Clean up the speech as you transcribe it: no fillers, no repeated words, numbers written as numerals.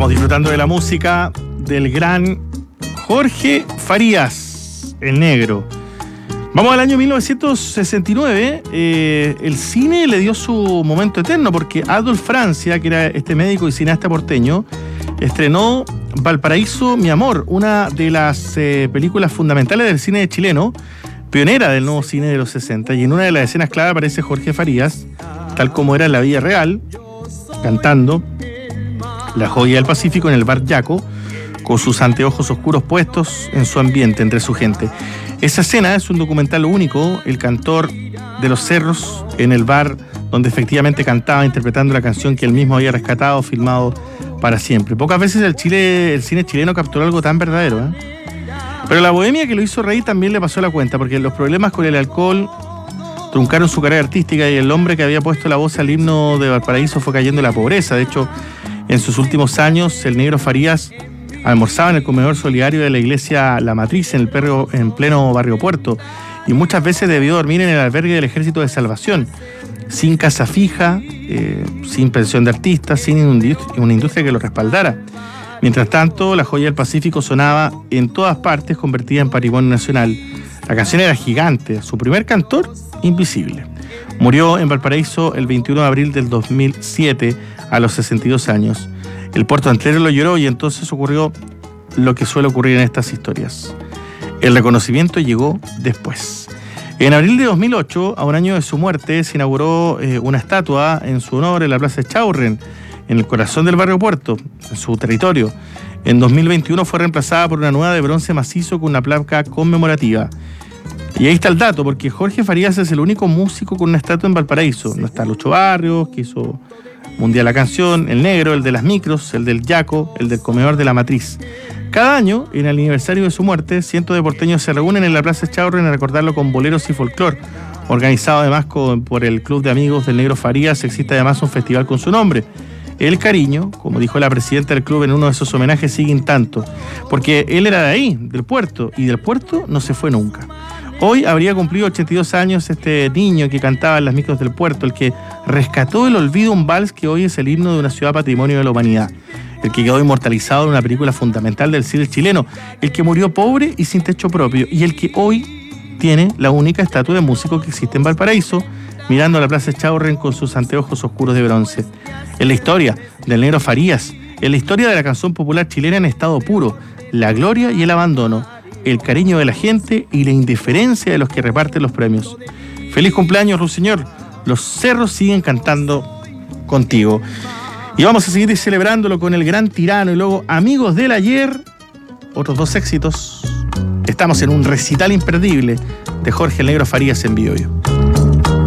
Estamos disfrutando de la música del gran Jorge Farías, el negro. Vamos al año 1969. El cine le dio su momento eterno porque Adolf Francia, que era este médico y cineasta porteño, estrenó Valparaíso, mi amor, una de las películas fundamentales del cine chileno, pionera del nuevo cine de los 60. Y en una de las escenas clave aparece Jorge Farías, tal como era en la vida real, cantando La Joya del Pacífico en el bar Yaco, con sus anteojos oscuros puestos en su ambiente, entre su gente. Esa escena es un documental único, el cantor de los cerros en el bar donde efectivamente cantaba, interpretando la canción que él mismo había rescatado, filmado para siempre. Pocas veces el cine chileno capturó algo tan verdadero, ¿eh? Pero la bohemia que lo hizo reír también le pasó la cuenta, porque los problemas con el alcohol truncaron su carrera artística y el hombre que había puesto la voz al himno de Valparaíso fue cayendo en la pobreza. De hecho, en sus últimos años, el negro Farías almorzaba en el comedor solidario de la iglesia La Matriz, en pleno barrio Puerto, y muchas veces debió dormir en el albergue del Ejército de Salvación, sin casa fija, sin pensión de artista, sin una industria que lo respaldara. Mientras tanto, La Joya del Pacífico sonaba en todas partes, convertida en patrimonio nacional. La canción era gigante, su primer cantor, invisible. Murió en Valparaíso el 21 de abril del 2007, a los 62 años. El puerto entero lo lloró y entonces ocurrió lo que suele ocurrir en estas historias. El reconocimiento llegó después. En abril de 2008, a un año de su muerte, se inauguró una estatua en su honor en la Plaza Echaurren, en el corazón del barrio Puerto, en su territorio. En 2021 fue reemplazada por una nueva de bronce macizo con una placa conmemorativa. Y ahí está el dato, porque Jorge Farías es el único músico con una estatua en Valparaíso. No está Lucho Barrios, que hizo Mundial la Canción, el negro, el de las micros, el del Yaco, el del comedor de la Matriz. Cada año, en el aniversario de su muerte, cientos de porteños se reúnen en la Plaza Echaurren a recordarlo con boleros y folclor. Organizado además por el Club de Amigos del Negro Farías, existe además un festival con su nombre. El cariño, como dijo la presidenta del club en uno de esos homenajes, sigue intacto, porque él era de ahí, del puerto, y del puerto no se fue nunca. Hoy habría cumplido 82 años este niño que cantaba en las micros del puerto, el que rescató del olvido un vals que hoy es el himno de una ciudad patrimonio de la humanidad, el que quedó inmortalizado en una película fundamental del cine chileno, el que murió pobre y sin techo propio, y el que hoy tiene la única estatua de músico que existe en Valparaíso, mirando a la Plaza Echaurren con sus anteojos oscuros de bronce. Es la historia del negro Farías, es la historia de la canción popular chilena en estado puro, la gloria y el abandono, el cariño de la gente y la indiferencia de los que reparten los premios. Feliz cumpleaños, Ruiseñor. Los cerros siguen cantando contigo. Y vamos a seguir celebrándolo con el Gran Tirano y luego Amigos del Ayer, otros dos éxitos. Estamos en un recital imperdible de Jorge el Negro Farías en Biobío.